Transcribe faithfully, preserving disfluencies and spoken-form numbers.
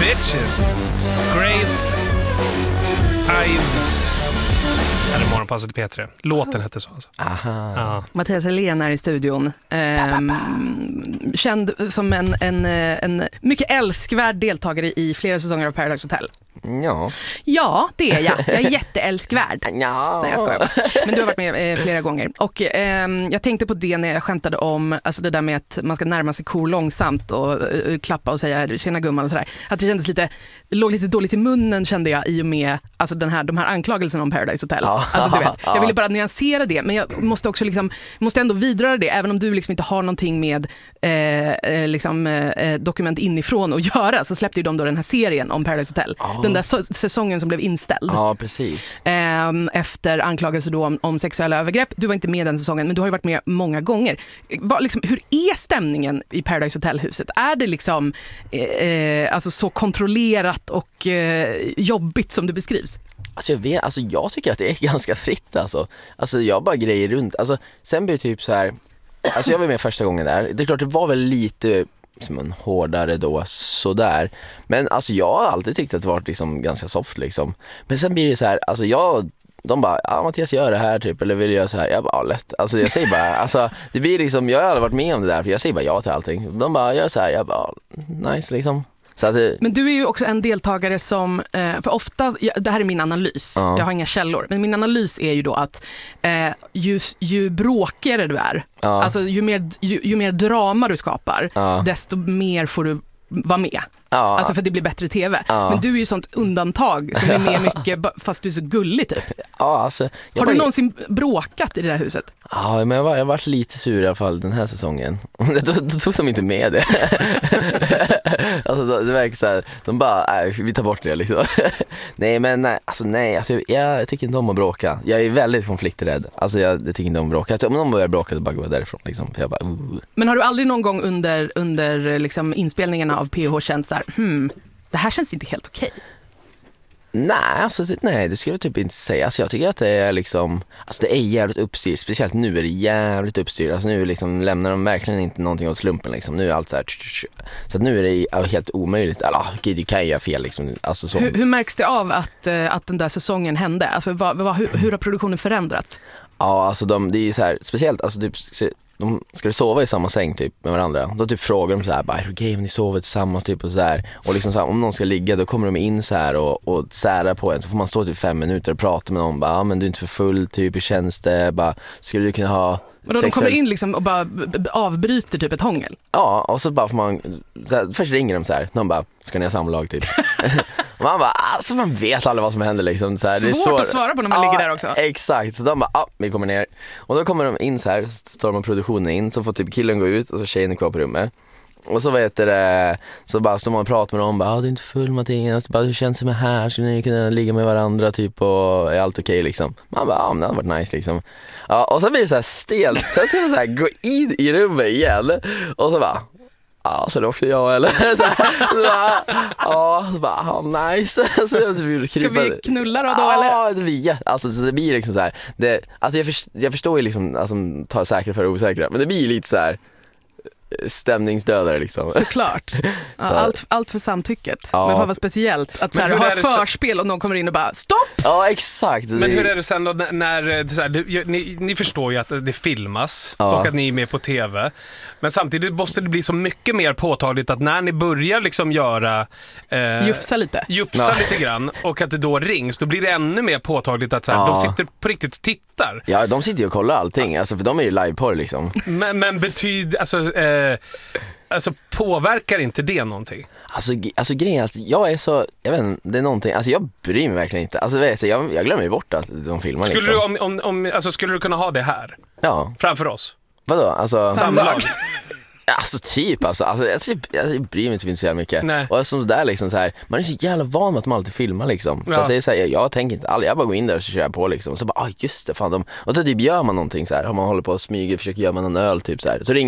bitches. Grace Ives. Eller Morgonpasset i P tre. Låten hette så alltså. Aha. Ja. Mattias Helén är i studion. Ehm, känd som en, en, en mycket älskvärd deltagare i flera säsonger av Paradise Hotel. Ja. Ja, det är jag. Jag är jätteälskvärd. Ja. Nej, jag skojar bara. Men du har varit med eh, flera gånger. Och eh, jag tänkte på det när jag skämtade om alltså det där med att man ska närma sig kor långsamt och eh, klappa och säga tjena gumman och sådär. Att det kändes lite, låg lite dåligt i munnen kände jag i och med alltså den här, de här anklagelserna om Paradise Hotel. Ja. Alltså, du vet, jag ville bara nyansera det, men jag måste också liksom, måste ändå vidröra det, även om du liksom inte har någonting med eh, liksom, eh, dokument inifrån att göra, så släppte ju de då den här serien om Paradise Hotel. Ja. Den där so- säsongen som blev inställd. Ja, precis. Eh, efter anklagelser då om, om sexuella övergrepp. Du var inte med den säsongen, men du har ju varit med många gånger. Var, liksom, hur är stämningen i Paradise Hotel-huset? Är det liksom eh, alltså så kontrollerat och eh, jobbigt som det beskrivs? Alltså jag, vet, alltså jag tycker att det är ganska fritt alltså. Alltså jag bara grejer runt. Alltså sen blir det typ så här. Alltså jag var med första gången där. Det är klart det var väl lite som en hårdare då sådär. Men alltså jag har alltid tyckt att det varit liksom ganska soft liksom. Men sen blir det så här, alltså jag de bara, ja Mattias gör det här typ, eller vill jag så här, jag bara, ja, lätt. Alltså jag säger bara, alltså det blir liksom, jag har aldrig varit med om det där, för jag säger bara ja till allting. De bara, gör så här, jag bara, nice liksom. Så att det... Men du är ju också en deltagare som, för ofta, det här är min analys, Ja. jag har inga källor, men min analys är ju då att eh, ju, ju bråkigare du är, Ja. alltså ju mer, ju, ju mer drama du skapar, Ja. desto mer får du vara med. Ja. Alltså för det blir bättre tv. Ja. Men du är ju sånt undantag som är med mycket, fast du är så gullig typ. Ja, alltså, jag Har du bara... någonsin bråkat i det här huset? Ja, men jag var, jag var lite sur i alla fall den här säsongen. då, då tog de inte med det. Alltså det verkar så här, de bara, nej, vi tar bort det liksom. Nej, men nej, alltså nej, alltså, jag, jag tycker inte om att bråka. Jag är väldigt konflikträdd. Alltså jag, jag tycker inte om att bråka. Alltså, om någon börjar bråka, så bara går jag därifrån liksom. För jag bara, uh. Men har du aldrig någon gång under, under liksom inspelningarna av P H känt så här, hmm, det här känns inte helt okej? Nej, alltså, det, nej, det skulle jag typ inte säga. Alltså, jag tycker att det är liksom, alltså det är jävligt uppstyrt. Speciellt nu är det jävligt uppstyrt. Alltså nu liksom lämnar de verkligen inte någonting åt slumpen liksom. Nu är allt så här, så att nu är det ja, helt omöjligt. Alltså, det kan jag göra fel liksom. Alltså, så. Hur, hur märks det av att, eh, att den där säsongen hände? Alltså vad, vad, hur, hur har produktionen förändrats? Ja, alltså de, det är ju så här, speciellt, alltså typ, de skulle sova i samma säng typ med varandra. Då typ frågar de så här, bara, är det okej om ni sover tillsammans typ och så där. Och liksom så här, om någon ska ligga, då kommer de in så här och, och sära på en. Så får man stå typ fem minuter och prata med någon. Bara, ah, men du är inte för full typ, hur känns det? Bara, skulle du kunna ha... Och då de kommer in liksom och bara b- b- avbryter typ ett hångel? Ja, och så bara får man så här, först ringer de så här, de bara, ska ni ha samlag typ? Och man bara, alltså man vet aldrig vad som händer liksom så här, Svårt det är svår... att svara på när man ja, ligger där också. Exakt, så de bara, ja, vi kommer ner. Och då kommer de in så här, så står de produktionen in, så får typ killen gå ut och så tjejen är kvar på rummet. Och så vet det, så bara står man och pratar med dem, bara, ah, det är inte full Mattias, bara, hur känns det med här, skulle ni kunna ligga med varandra typ, och är allt okej okay, liksom? Man bara, ja, men det hade varit nice liksom. Ja, och så blir det så här stelt, sen ska man så här gå in i rummet igen, och så bara, ja, så är det också jag eller? Så här, så bara, ja, så bara, ja, nice. Så jag typ Ska vi knulla då, då eller? Ja, ja, alltså så det blir liksom så här, det, alltså jag, förstår, jag förstår ju liksom, alltså ta säkra för osäkra, men det blir lite så här stämningsdödare liksom. Såklart. Ja, så. allt, allt för samtycket. Ja. Men vad var speciellt att så här, ha förspel och någon kommer in och bara stopp! Ja, exakt. Men hur är det sen då när det så här, du, ni, ni förstår ju att det filmas, ja, och att ni är med på tv. Men samtidigt måste det bli så mycket mer påtagligt att när ni börjar liksom göra eh, jufsa lite. Jufsa ja. lite grann, och att det då rings, då blir det ännu mer påtagligt att så här, ja, de sitter på riktigt och tittar. Ja, de sitter ju och kollar allting, alltså, för de är ju liveporr liksom. Men, men betyder, alltså, eh, alltså påverkar inte det någonting? Alltså, alltså grejen är att jag är så, jag vet inte, det är någonting, alltså jag bryr mig verkligen inte. Alltså jag, jag glömmer ju bort att de filmar skulle liksom. Du, om, om, om, alltså, skulle du kunna ha det här? Ja. Framför oss? Vadå? Alltså, samlag? Alltså typ, alltså, alltså jag, typ, jag bryr mig inte så jävla mycket. Nej. Och som där liksom så här, man är så jävla van med att man alltid filmar liksom. Så ja. att det är så här, jag, jag tänker inte aldrig, jag bara går in där och så kör jag på liksom. Så bara, ah just det, fan de, och så typ gör man någonting så här, om man håller på och smyger, försöker göra man en öl typ så här. Så ringer